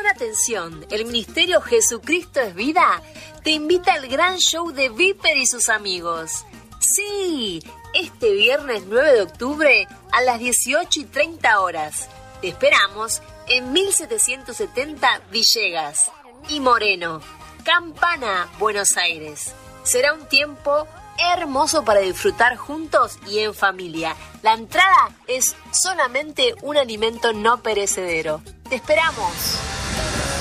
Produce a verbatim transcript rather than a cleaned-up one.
Atención, atención, el Ministerio Jesucristo es Vida te invita al gran show de Viper y sus amigos. Sí, este viernes nueve de octubre a las dieciocho y treinta horas. Te esperamos en mil setecientos setenta Villegas y Moreno, Campana, Buenos Aires. Será un tiempo hermoso para disfrutar juntos y en familia. La entrada es solamente un alimento no perecedero. ¡Te esperamos!